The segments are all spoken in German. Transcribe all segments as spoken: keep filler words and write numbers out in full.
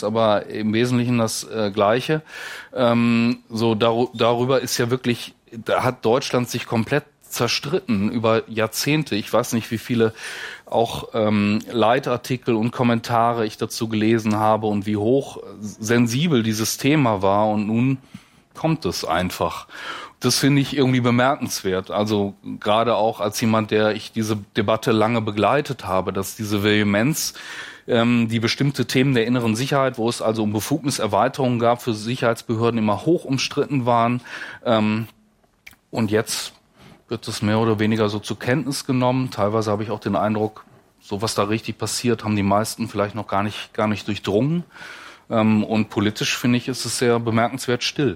ist aber im Wesentlichen das äh, Gleiche. Ähm, so dar- darüber ist ja wirklich, da hat Deutschland sich komplett zerstritten über Jahrzehnte. Ich weiß nicht, wie viele auch ähm, Leitartikel und Kommentare ich dazu gelesen habe und wie hoch sensibel dieses Thema war. Und nun kommt es einfach. Das finde ich irgendwie bemerkenswert. Also gerade auch als jemand, der ich diese Debatte lange begleitet habe, dass diese Vehemenz, ähm, die bestimmte Themen der inneren Sicherheit, wo es also um Befugniserweiterungen gab für Sicherheitsbehörden, immer hoch umstritten waren. Ähm, und jetzt wird es mehr oder weniger so zur Kenntnis genommen. Teilweise habe ich auch den Eindruck, so was da richtig passiert, haben die meisten vielleicht noch gar nicht, gar nicht durchdrungen. Ähm, und politisch, finde ich, ist es sehr bemerkenswert still.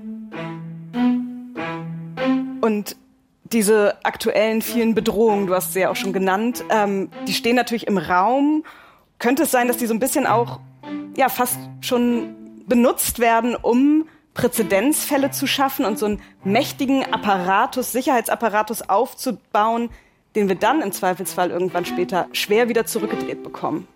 Und diese aktuellen vielen Bedrohungen, du hast sie ja auch schon genannt, ähm, die stehen natürlich im Raum. Könnte es sein, dass die so ein bisschen auch ja fast schon benutzt werden, um Präzedenzfälle zu schaffen und so einen mächtigen Apparatus, Sicherheitsapparatus aufzubauen, den wir dann im Zweifelsfall irgendwann später schwer wieder zurückgedreht bekommen?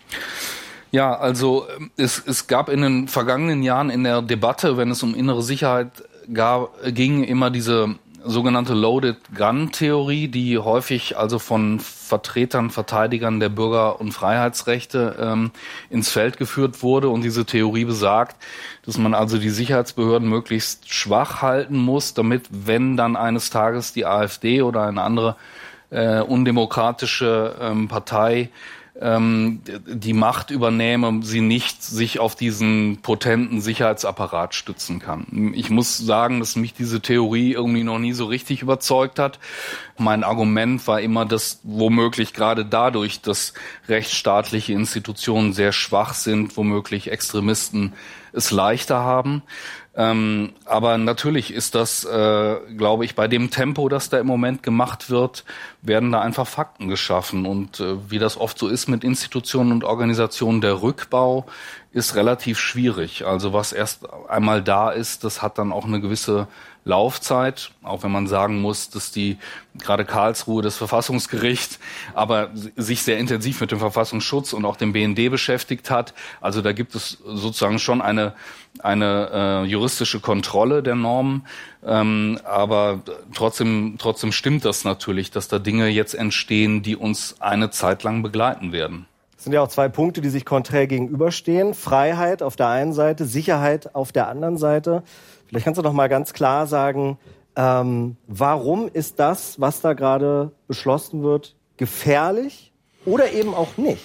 Ja, also es, es gab in den vergangenen Jahren in der Debatte, wenn es um innere Sicherheit gab, ging, immer diese sogenannte Loaded-Gun-Theorie, die häufig also von Vertretern, Verteidigern der Bürger- und Freiheitsrechte ähm, ins Feld geführt wurde. Und diese Theorie besagt, dass man also die Sicherheitsbehörden möglichst schwach halten muss, damit, wenn dann eines Tages die AfD oder eine andere äh, undemokratische ähm, Partei ähm, die Macht übernehme, sie nicht sich auf diesen potenten Sicherheitsapparat stützen kann. Ich muss sagen, dass mich diese Theorie irgendwie noch nie so richtig überzeugt hat. Mein Argument war immer, dass womöglich gerade dadurch, dass rechtsstaatliche Institutionen sehr schwach sind, womöglich Extremisten es leichter haben. Ähm, aber natürlich ist das, äh, glaube ich, bei dem Tempo, das da im Moment gemacht wird, werden da einfach Fakten geschaffen. Und äh, wie das oft so ist mit Institutionen und Organisationen, der Rückbau ist relativ schwierig. Also was erst einmal da ist, das hat dann auch eine gewisse Laufzeit, auch wenn man sagen muss, dass die gerade Karlsruhe, das Verfassungsgericht, aber sich sehr intensiv mit dem Verfassungsschutz und auch dem B N D beschäftigt hat. Also da gibt es sozusagen schon eine eine äh, juristische Kontrolle der Normen, ähm, aber trotzdem trotzdem stimmt das natürlich, dass da Dinge jetzt entstehen, die uns eine Zeit lang begleiten werden. Es sind ja auch zwei Punkte, die sich konträr gegenüberstehen. Freiheit auf der einen Seite, Sicherheit auf der anderen Seite. Vielleicht kannst du doch mal ganz klar sagen, ähm, warum ist das, was da gerade beschlossen wird, gefährlich oder eben auch nicht?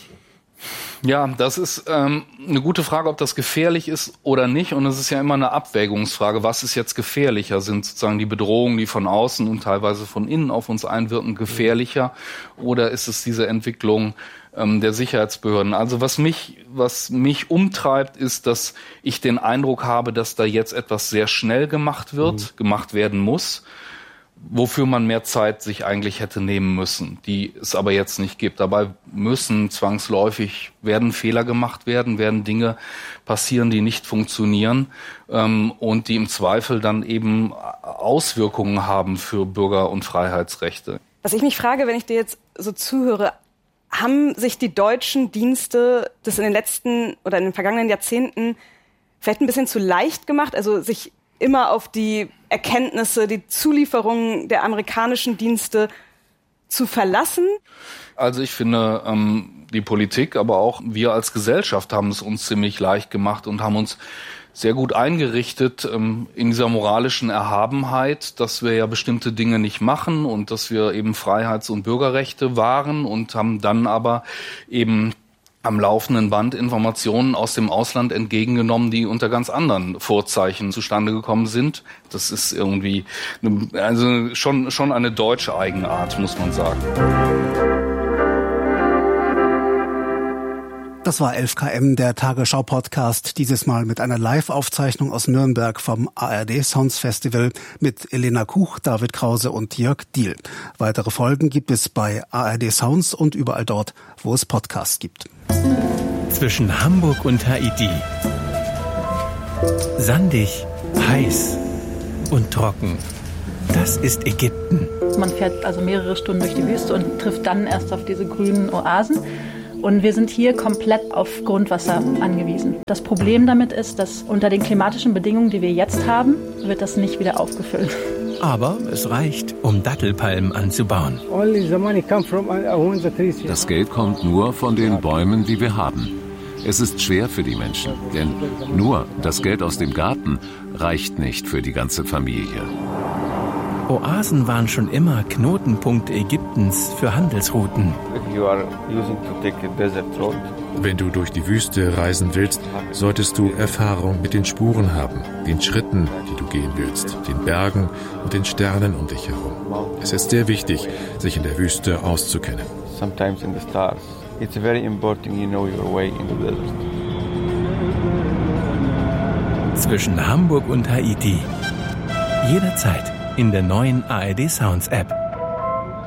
Ja, das ist ähm, eine gute Frage, ob das gefährlich ist oder nicht. Und es ist ja immer eine Abwägungsfrage. Was ist jetzt gefährlicher? Sind sozusagen die Bedrohungen, die von außen und teilweise von innen auf uns einwirken, gefährlicher? Oder ist es diese Entwicklung ähm, der Sicherheitsbehörden? Also was mich, was mich umtreibt, ist, dass ich den Eindruck habe, dass da jetzt etwas sehr schnell gemacht wird, mhm. gemacht werden muss, wofür man mehr Zeit sich eigentlich hätte nehmen müssen, die es aber jetzt nicht gibt. Dabei müssen zwangsläufig, werden Fehler gemacht werden, werden Dinge passieren, die nicht funktionieren ähm, und die im Zweifel dann eben Auswirkungen haben für Bürger- und Freiheitsrechte. Was ich mich frage, wenn ich dir jetzt so zuhöre, haben sich die deutschen Dienste das in den letzten oder in den vergangenen Jahrzehnten vielleicht ein bisschen zu leicht gemacht, also sich immer auf die Erkenntnisse, die Zulieferungen der amerikanischen Dienste zu verlassen? Also ich finde, ähm, die Politik, aber auch wir als Gesellschaft haben es uns ziemlich leicht gemacht und haben uns sehr gut eingerichtet ähm, in dieser moralischen Erhabenheit, dass wir ja bestimmte Dinge nicht machen und dass wir eben Freiheits- und Bürgerrechte wahren und haben dann aber eben am laufenden Band Informationen aus dem Ausland entgegengenommen, die unter ganz anderen Vorzeichen zustande gekommen sind. Das ist irgendwie eine, also schon schon eine deutsche Eigenart, muss man sagen. Das war elf K M, der Tagesschau-Podcast, dieses Mal mit einer Live-Aufzeichnung aus Nürnberg vom A R D Sounds Festival mit Elena Kuch, David Krause und Jörg Diehl. Weitere Folgen gibt es bei A R D Sounds und überall dort, wo es Podcasts gibt. Zwischen Hamburg und Haiti. Sandig, heiß und trocken. Das ist Ägypten. Man fährt also mehrere Stunden durch die Wüste und trifft dann erst auf diese grünen Oasen. Und wir sind hier komplett auf Grundwasser angewiesen. Das Problem damit ist, dass unter den klimatischen Bedingungen, die wir jetzt haben, wird das nicht wieder aufgefüllt. Aber es reicht, um Dattelpalmen anzubauen. Das Geld kommt nur von den Bäumen, die wir haben. Es ist schwer für die Menschen, denn nur das Geld aus dem Garten reicht nicht für die ganze Familie. Oasen waren schon immer Knotenpunkte Ägyptens für Handelsrouten. Wenn du durch die Wüste reisen willst, solltest du Erfahrung mit den Spuren haben, den Schritten, die du gehen willst, den Bergen und den Sternen um dich herum. Es ist sehr wichtig, sich in der Wüste auszukennen. It's very important you know your way in the desert. Zwischen Hamburg und Haiti. Jederzeit in der neuen A R D Sounds App.